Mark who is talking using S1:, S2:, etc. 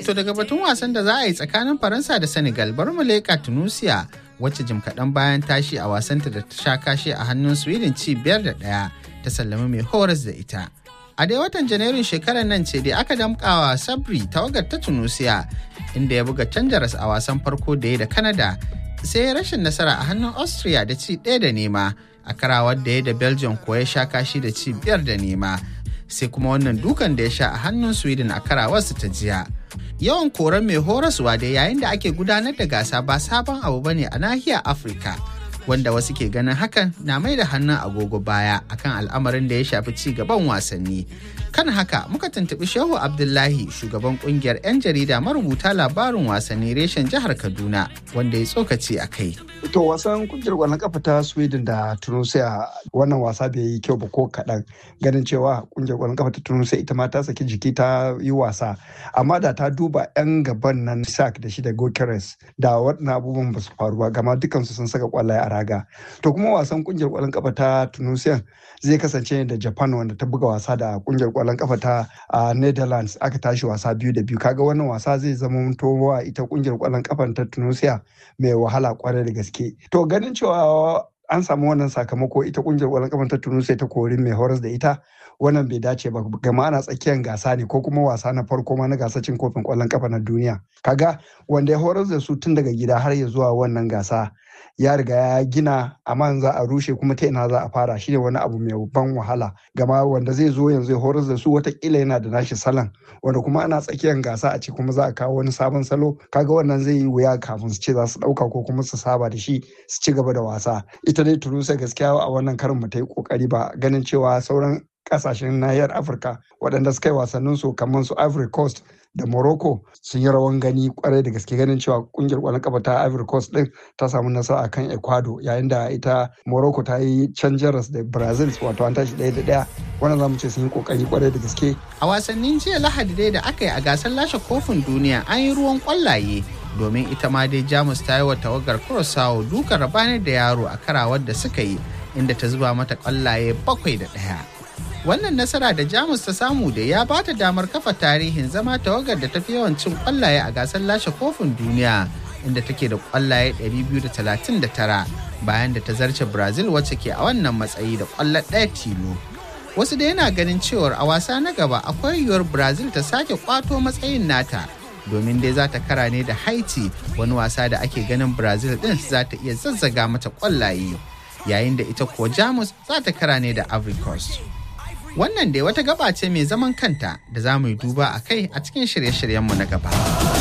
S1: To daga batun wasan da za a yi tsakanin Faransa da Senegal bari mu leƙa Tunisia wacce jim kaɗan bayan tashi a wasanta da ta sha kashe a hannun Sweden ci 5-1 ta sallami mai horas da ita. A dai watan Janairun shekarar nan ce dai aka damƙawa Sabri tawagar ta Tunisia inda ya buga canjaras a wasan farko da ya da Canada sai ya rashin nasara a hannun Austria da ci 1-0 a karawar da ya da Belgium ko ya sha kashi da ci 5-0 sai kuma wannan dukan da ya sha a hannun Sweden a karawarsu ta jiya. Yawan koren mai horaswa da yayin da ake gudanar da gasa ba sabon abu bane a nahiyar Afirka, wanda wasu ke ganin hakan na mai da hannun agogo baya akan al'amarin da ya shafi ci gaban wasanni. Kan haka muka tuntuɓi Shehu Abdullahi, shugaban kungiyar 'yan jarida marubuta labarin wasanni reshen jihar Kaduna, wanda ya tsokaci a kai.
S2: To wasan kungiyar ƙwallon kafa ta Sweden da Tunisia wannan wasa bai yi kyau ba ko kaɗan, ganin cewa kungiyar ƙwallon kafa ta Tunisia ita ma ta saki jiki ta yi wasa, amma da ta duba 'yan gaban nan Sak da shi da Gyökeres da waɗannan abubuwan ba su faru ba, gama dukansu sun saka ƙwallaye a raga. To kuma wasan kungiyar ƙwallon kafa ta Tunisia zai kasance ne da Japan wanda ta buga wasa da kungiyar ƙwallon kafa ta Netherlands aka tashi wasa 2-2. Kaga wannan wasa zai zama towa ita kungiyar ƙwallon kafa ta Tunisia mai wahala kwarai da gaske. To ganin cewa an samu wannan sakamako ita kungiyar ƙwallon kafa ta Tunisia ta kori mai horas da ita, wannan bai dace ba, gama ana tsakiyar gasa ne ko kuma wasa na farko ma na gasar cin kofin ƙwallon kafa na duniya. Kaga wanda ya horas da su tun daga gida har ya zuwa wannan gasa ya riga ya gina, amma za a rushe kuma ta ina za a fara, shine wani abu mai ban wahala, gama wanda zai zo yanzu ya horar da su watakila yana da nashi salon, wanda kuma ana tsakiyar gasa a ce kuma za a kawo wani sabon salo, kaga wannan zai yi wuya kafin su ce za su dauka ko kuma su saba da shi su ci gaba da wasa. Ita dai Tunisia gaskiya a wannan karin ba ta yi kokari ba, ganin cewa sauran kasashen nahiyar Afirka waɗanda suka yi wasannin su kamar su Ivory Coast da Morocco sun yi rawan gani kwarai da gaske, ganin cewa kungiyar ƙwallon kafa ta Ivory Coast din ta samu nasara akan Ecuador, yayin da ita Morocco ta yi canjaras da Brazil, wato an tashi 1-1. Wannan zamu ce sun yi kokari kwarai da gaske.
S1: A wasannin jiya Lahadi dai da aka yi a gasar lashe kofin duniya an yi ruwan kwallaye, domin ita ma dai Jamus ta yi wa tawagar Curaçao duka rabanar da yaro a karawar da suka yi, inda ta zuba mata kwallaye 7-1. Wannan nasara da Jamus ta samu da ya bata damar kafa tarihin zama tawagar da tafi yawan cin kwallaye a gasar lashe kofin duniya, inda take da kwallaye 239 bayan da ta zarce Brazil wacce ke a wannan matsayi da kwallo ɗaya tilo. Wasu da yana ganin cewar a wasa na gaba akwai yiwuwar Brazil ta sake kwato matsayin nata, domin dai za ta kara ne da Haiti, wani wasa da ake ganin Brazil din za ta iya zazzaga mata kwallaye, yayin da ita kuwa Jamus za ta kara ne da Ivory Coast. Wannan dai wata gaba ce mai zaman kanta da za mu yi duba a kai a cikin shirye-shiryenmu na gaba.